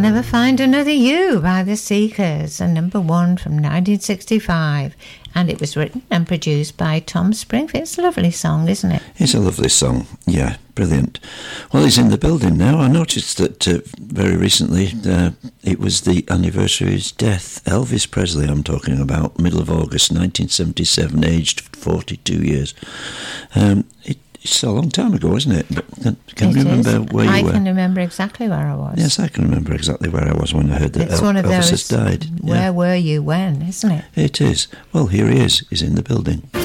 Never Find Another You by The Seekers, a number one from 1965. And it was written and produced by Tom Springfield. It's a lovely song, isn't it? It's a lovely song. Yeah, brilliant. Well, he's in the building now. I noticed that very recently it was the anniversary of his death. Elvis Presley, I'm talking about, middle of August 1977, aged 42 years. It's a long time ago, isn't it? But can you remember where you were? I can remember exactly where I was. Yes, I can remember exactly where I was when I heard that Elvis has died. Where were you when, isn't it? It is. Well, here he is. He's in the building.